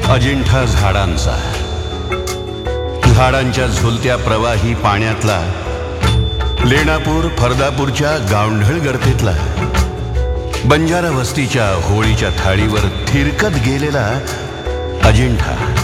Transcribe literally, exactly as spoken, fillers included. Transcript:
अजिंठा झाडांचा, झाडांच्या झुलत्या प्रवाही पाण्यातला, लेणापूर फरदापूरच्या गावंढळ गर्तेतला, बंजारा वस्तीच्या होळीच्या थाळीवर थिरकत गेलेला अजिंठा